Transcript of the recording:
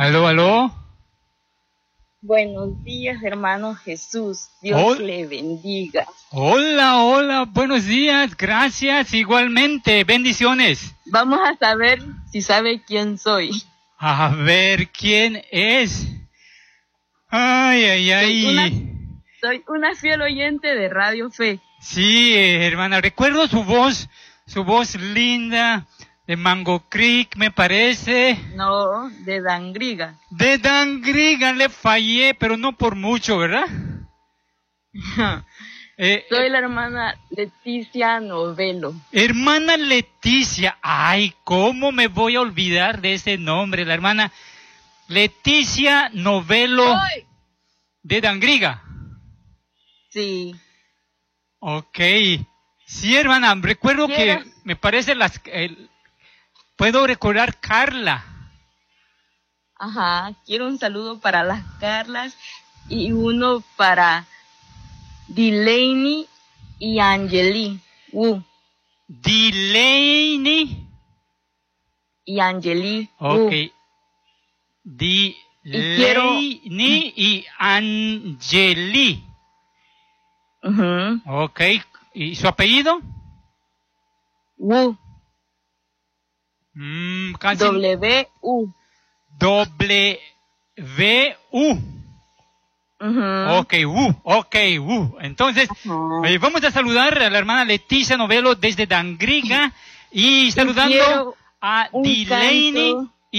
Aló, aló. Buenos días, hermano Jesús. Dios le bendiga. Hola, hola, buenos días. Gracias, igualmente. Bendiciones. Vamos a saber si sabe quién soy. A ver, ¿quién es? Ay, ay, ay. Soy una fiel oyente de Radio Fe. Sí, hermana, recuerdo su voz linda, de Mango Creek, me parece. No, de Dangriga. De Dangriga le fallé, pero no por mucho, ¿verdad? Soy la hermana Leticia Novelo. Hermana Leticia, ay, ¿cómo me voy a olvidar de ese nombre? La hermana Leticia Novelo. ¡Ay! De Dangriga. Sí. Ok. Sí, hermana, recuerdo que me parece puedo recordar Carla. Ajá, quiero un saludo para las Carlas y uno para Delaney y Angeli. Delaney y Angeli. Ok. Delaney y Angeli. Ok. ¿Y su apellido? Casi. W-U. W-U. Ok, Entonces, vamos a saludar a la hermana Leticia Novelo desde Dangriga y saludando a Delaney